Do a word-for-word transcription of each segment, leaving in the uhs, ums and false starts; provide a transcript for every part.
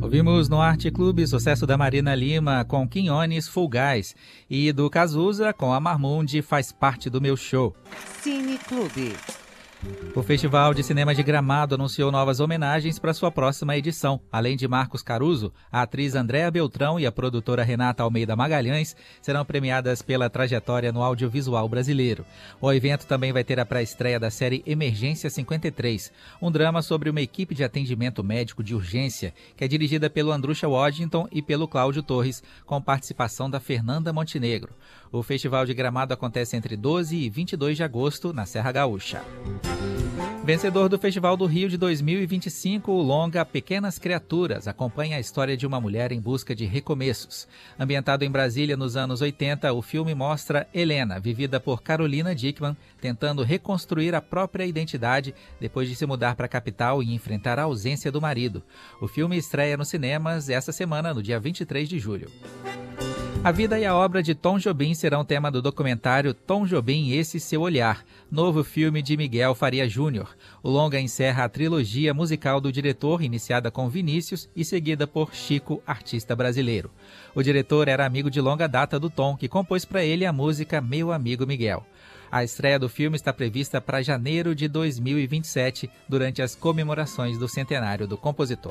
Ouvimos no Arte Clube sucesso da Marina Lima com Quinones Full Gás e do Cazuza com a Marmundi Faz Parte do Meu Show. Cine Clube. O Festival de Cinema de Gramado anunciou novas homenagens para sua próxima edição. Além de Marcos Caruso, a atriz Andréa Beltrão e a produtora Renata Almeida Magalhães serão premiadas pela trajetória no audiovisual brasileiro. O evento também vai ter a pré-estreia da série Emergência cinquenta e três, um drama sobre uma equipe de atendimento médico de urgência, que é dirigida pelo Andrusha Waddington e pelo Cláudio Torres, com participação da Fernanda Montenegro. O Festival de Gramado acontece entre doze e vinte e dois de agosto, na Serra Gaúcha. Vencedor do Festival do Rio de dois mil e vinte e cinco, o longa Pequenas Criaturas acompanha a história de uma mulher em busca de recomeços. Ambientado em Brasília nos anos oitenta, o filme mostra Helena, vivida por Carolina Dickman, tentando reconstruir a própria identidade depois de se mudar para a capital e enfrentar a ausência do marido. O filme estreia nos cinemas essa semana, no dia vinte e três de julho. A vida e a obra de Tom Jobim serão tema do documentário Tom Jobim, Esse Seu Olhar, novo filme de Miguel Faria Júnior. O longa encerra a trilogia musical do diretor, iniciada com Vinícius e seguida por Chico, artista brasileiro. O diretor era amigo de longa data do Tom, que compôs para ele a música Meu Amigo Miguel. A estreia do filme está prevista para janeiro de dois mil e vinte e sete, durante as comemorações do centenário do compositor.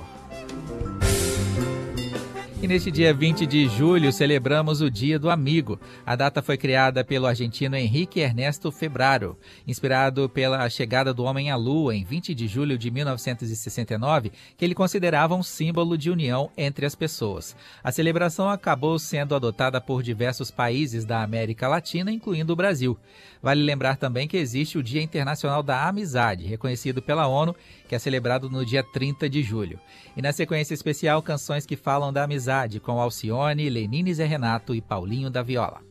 E neste dia vinte de julho celebramos o Dia do Amigo. A data foi criada pelo argentino Henrique Ernesto Febraro. Inspirado pela chegada do homem à Lua em vinte de julho de mil novecentos e sessenta e nove, que ele considerava um símbolo de união entre as pessoas. A celebração acabou sendo adotada por diversos países da América Latina, incluindo o Brasil. Vale lembrar também que existe o Dia Internacional da Amizade, reconhecido pela ONU, que é celebrado no dia trinta de julho. E na sequência especial, canções que falam da amizade, com Alcione, Lenine Zé Renato e Paulinho da Viola.